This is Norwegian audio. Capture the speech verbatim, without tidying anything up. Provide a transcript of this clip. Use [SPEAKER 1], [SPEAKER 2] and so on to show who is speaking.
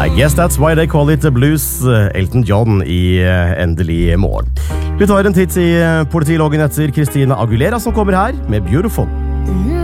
[SPEAKER 1] I guess that's why they call it the blues. Elton John i Endelig morgen. Vi tar en titt i politiloggen etter Christina Aguilera, som kommer her med Beautiful.